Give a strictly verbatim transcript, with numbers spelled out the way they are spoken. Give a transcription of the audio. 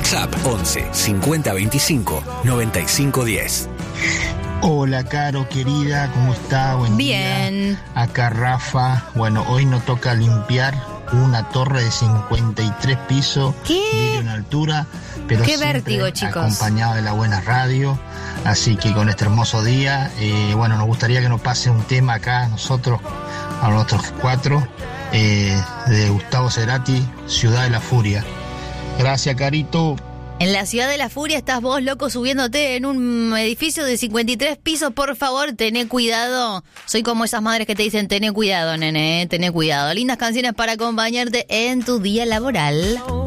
WhatsApp once cincuenta veinticinco noventa y cinco diez. Hola, Caro, querida, ¿cómo está? Buen Bien. día. Acá Rafa. Bueno, hoy nos toca limpiar una torre de cincuenta y tres pisos. ¿Qué? Vidrio en altura, pero Qué siempre vértigo, chicos. acompañado de la buena radio. Así que con este hermoso día, eh, bueno, nos gustaría que nos pase un tema acá a nosotros, a nosotros cuatro, eh, de Gustavo Cerati, Ciudad de la Furia. Gracias, Carito. En la Ciudad de la Furia estás vos, loco, subiéndote en un edificio de cincuenta y tres pisos. Por favor, tené cuidado. Soy como esas madres que te dicen, tené cuidado, nene, tené cuidado. Lindas canciones para acompañarte en tu día laboral.